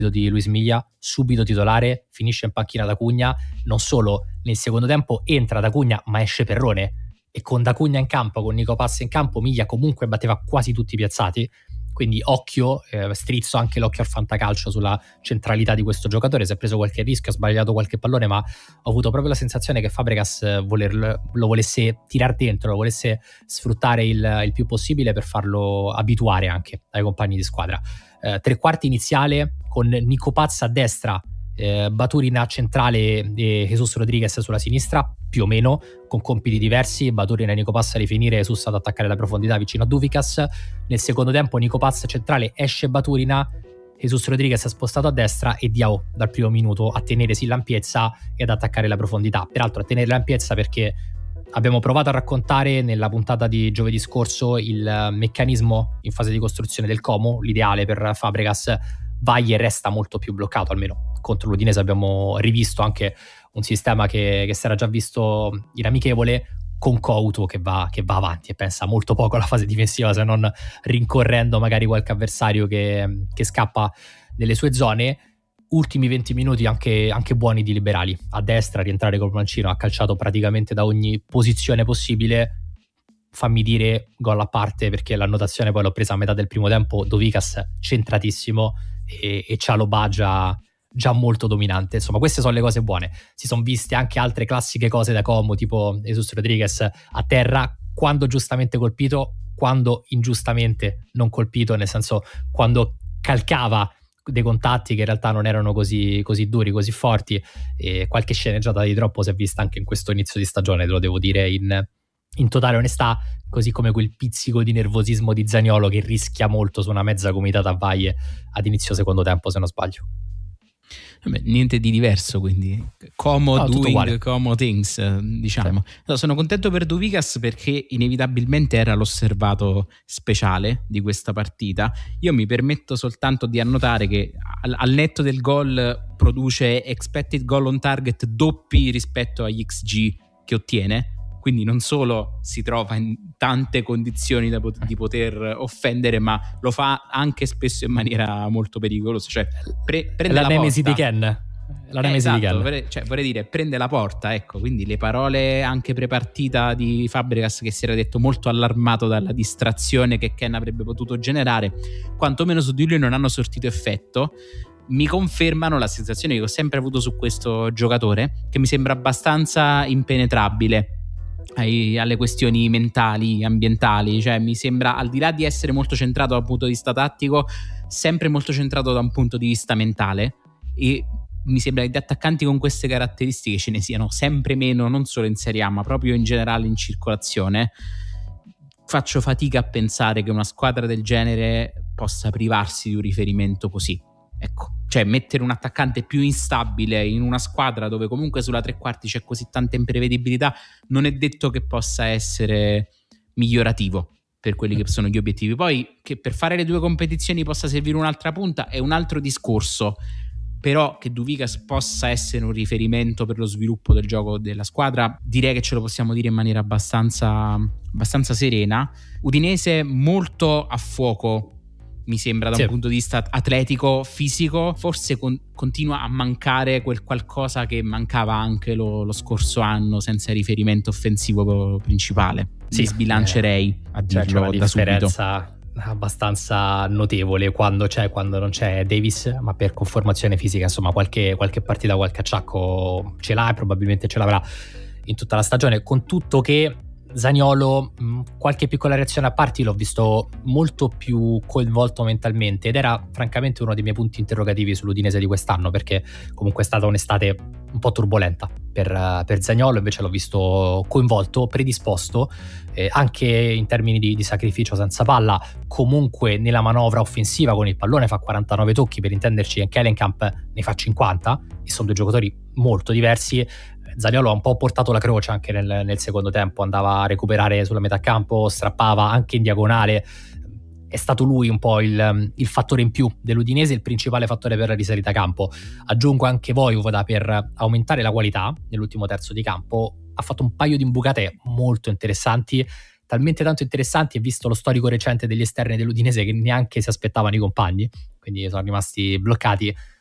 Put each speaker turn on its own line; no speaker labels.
di Luis Miglia, subito titolare, finisce in panchina D'Acugna, non solo nel secondo tempo entra D'Acugna ma esce Perrone, e con D'Acugna in campo, con Nico Paz in campo, Miglia comunque batteva quasi tutti i piazzati, quindi occhio, strizzo anche l'occhio al fantacalcio sulla centralità di questo giocatore. Si è preso qualche rischio, ha sbagliato qualche pallone, ma ho avuto proprio la sensazione che Fabregas lo volesse tirare dentro, lo volesse sfruttare il più possibile per farlo abituare anche ai compagni di squadra. Tre quarti iniziale con Nico Paz a destra, Baturina centrale e Jesus Rodriguez sulla sinistra, più o meno con compiti diversi. Baturina e Nico Paz a rifinire, Jesus ad attaccare la profondità vicino a Duvicas. Nel secondo tempo Nico Paz centrale, esce Baturina, Jesus Rodriguez è spostato a destra e Diao dal primo minuto a tenersi l'ampiezza e ad attaccare la profondità. Peraltro a tenere l'ampiezza perché abbiamo provato a raccontare nella puntata di giovedì scorso il meccanismo in fase di costruzione del Como, l'ideale per Fabregas. Valle resta molto più bloccato, almeno contro l'Udinese abbiamo rivisto anche un sistema che si era già visto in amichevole, con Couto che va avanti e pensa molto poco alla fase difensiva, se non rincorrendo magari qualche avversario che scappa nelle sue zone. Ultimi 20 minuti anche buoni di Liberali, a destra, rientrare col mancino, ha calciato praticamente da ogni posizione possibile. Fammi dire gol a parte, perché l'annotazione poi l'ho presa a metà del primo tempo, Dovicas centratissimo e Chalobah già molto dominante. Insomma, queste sono le cose buone. Si sono viste anche altre classiche cose da Como, tipo Jesus Rodriguez a terra, quando giustamente colpito, quando ingiustamente non colpito, nel senso quando calcava dei contatti che in realtà non erano così duri, così forti, e qualche sceneggiata di troppo si è vista anche in questo inizio di stagione, te lo devo dire in totale onestà, così come quel pizzico di nervosismo di Zaniolo che rischia molto su una mezza gomitata a Valle ad inizio secondo tempo, se non sbaglio.
Vabbè, niente di diverso, quindi doing Como things, diciamo. Sì. No, sono contento per Duvicas perché inevitabilmente era l'osservato speciale di questa partita. Io mi permetto soltanto di annotare che al netto del gol produce expected goal on target doppi rispetto agli XG che ottiene, quindi non solo si trova in tante condizioni di poter offendere, ma lo fa anche spesso in maniera molto pericolosa. Cioè prende la
nemesi
porta.
di Ken. La nemesi
esatto,
di Ken.
Vorrei dire, prende la porta, ecco. Quindi le parole anche pre-partita di Fabregas, che si era detto molto allarmato dalla distrazione che Ken avrebbe potuto generare, quantomeno su di lui non hanno sortito effetto. Mi confermano la sensazione che ho sempre avuto su questo giocatore, che mi sembra abbastanza impenetrabile alle questioni mentali, ambientali. Cioè mi sembra, al di là di essere molto centrato dal punto di vista tattico, sempre molto centrato da un punto di vista mentale, e mi sembra che di attaccanti con queste caratteristiche ce ne siano sempre meno, non solo in Serie A ma proprio in generale in circolazione. Faccio fatica a pensare che una squadra del genere possa privarsi di un riferimento così. Ecco, cioè mettere un attaccante più instabile in una squadra dove comunque sulla tre quarti c'è così tanta imprevedibilità non è detto che possa essere migliorativo per quelli che sono gli obiettivi. Poi che per fare le due competizioni possa servire un'altra punta è un altro discorso, però che Duvicas possa essere un riferimento per lo sviluppo del gioco della squadra, direi che ce lo possiamo dire in maniera abbastanza serena. Udinese molto a fuoco, mi sembra, da un punto di vista atletico, fisico. Forse continua a mancare quel qualcosa che mancava anche lo scorso anno senza riferimento offensivo principale. Mi sbilancerei a dirlo,
c'è una differenza
subito.
Abbastanza notevole quando c'è, quando non c'è Davis, ma per conformazione fisica insomma qualche partita, qualche acciacco ce l'ha e probabilmente ce l'avrà in tutta la stagione. Con tutto che Zaniolo, qualche piccola reazione a parte, l'ho visto molto più coinvolto mentalmente ed era francamente uno dei miei punti interrogativi sull'Udinese di quest'anno, perché comunque è stata un'estate un po' turbolenta per Zaniolo. Invece l'ho visto coinvolto, predisposto, anche in termini di sacrificio senza palla, comunque nella manovra offensiva con il pallone fa 49 tocchi, per intenderci, e Kellenkamp ne fa 50 e sono due giocatori molto diversi. Zaniolo ha un po' portato la croce anche nel secondo tempo, andava a recuperare sulla metà campo, strappava anche in diagonale. È stato lui un po' il fattore in più dell'Udinese, il principale fattore per la risalita campo. Aggiungo anche Vojvoda per aumentare la qualità nell'ultimo terzo di campo. Ha fatto un paio di imbucate molto interessanti, talmente tanto interessanti, e visto lo storico recente degli esterni dell'Udinese che neanche si aspettavano i compagni, quindi sono rimasti bloccati.